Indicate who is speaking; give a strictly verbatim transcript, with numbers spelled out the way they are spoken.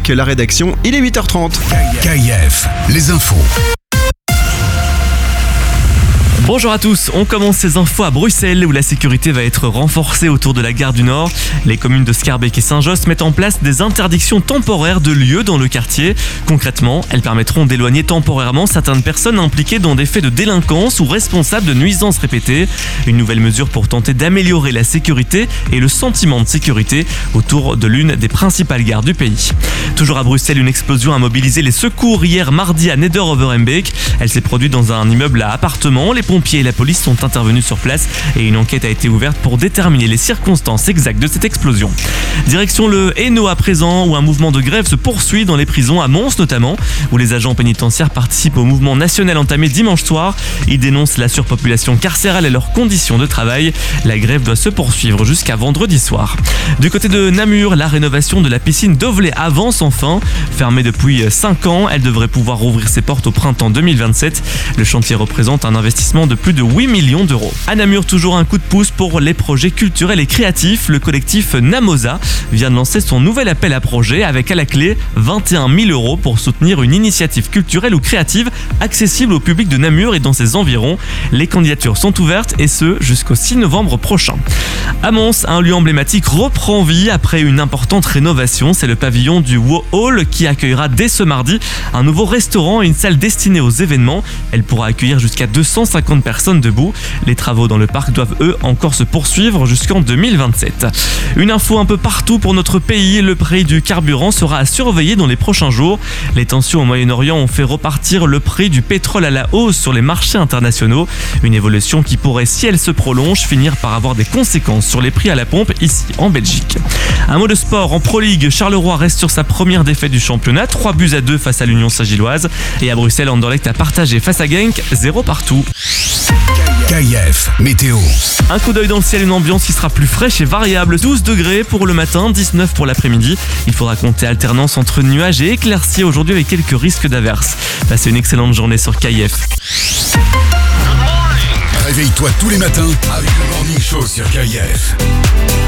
Speaker 1: avec la rédaction. Il est huit heures trente.
Speaker 2: K I F, les infos.
Speaker 3: Bonjour à tous, on commence ces infos à Bruxelles où la sécurité va être renforcée autour de la gare du Nord. Les communes de Schaerbeek et Saint-Josse mettent en place des interdictions temporaires de lieux dans le quartier. Concrètement, elles permettront d'éloigner temporairement certaines personnes impliquées dans des faits de délinquance ou responsables de nuisances répétées. Une nouvelle mesure pour tenter d'améliorer la sécurité et le sentiment de sécurité autour de l'une des principales gares du pays. Toujours à Bruxelles, une explosion a mobilisé les secours hier mardi à Neder-Overhembeek. Elle s'est produite dans un immeuble à appartements. Les Les pompiers et la police sont intervenus sur place et une enquête a été ouverte pour déterminer les circonstances exactes de cette explosion. Direction le Hainaut à présent, où un mouvement de grève se poursuit dans les prisons à Mons notamment, où les agents pénitentiaires participent au mouvement national entamé dimanche soir. Ils dénoncent la surpopulation carcérale et leurs conditions de travail. La grève doit se poursuivre jusqu'à vendredi soir. Du côté de Namur, la rénovation de la piscine d'Ovlé avance enfin. Fermée depuis cinq ans, elle devrait pouvoir rouvrir ses portes au printemps deux mille vingt-sept. Le chantier représente un investissement de plus de huit millions d'euros. À Namur, toujours un coup de pouce pour les projets culturels et créatifs. Le collectif Namosa vient de lancer son nouvel appel à projet avec à la clé vingt et un mille euros pour soutenir une initiative culturelle ou créative accessible au public de Namur et dans ses environs. Les candidatures sont ouvertes et ce jusqu'au six novembre prochain. À Mons, un lieu emblématique reprend vie après une importante rénovation. C'est le pavillon du Wow Hall qui accueillera dès ce mardi un nouveau restaurant et une salle destinée aux événements. Elle pourra accueillir jusqu'à deux cent cinquante personnes debout. Les travaux dans le parc doivent eux encore se poursuivre jusqu'en deux mille vingt-sept. Une info un peu partout pour notre pays, le prix du carburant sera à surveiller dans les prochains jours. Les tensions au Moyen-Orient ont fait repartir le prix du pétrole à la hausse sur les marchés internationaux. Une évolution qui pourrait, si elle se prolonge, finir par avoir des conséquences sur les prix à la pompe ici en Belgique. Un mot de sport, en Pro League, Charleroi reste sur sa première défaite du championnat, trois buts à deux face à l'Union Saint-Gilloise. Et à Bruxelles, Anderlecht a partagé face à Genk, zéro partout.
Speaker 2: K I F, météo.
Speaker 3: Un coup d'œil dans le ciel, une ambiance qui sera plus fraîche et variable. douze degrés pour le matin, dix-neuf pour l'après-midi. Il faudra compter alternance entre nuages et éclaircies aujourd'hui avec quelques risques d'averses. Passez une excellente journée sur K I F.
Speaker 2: Réveille-toi tous les matins avec le Morning Show sur K I F.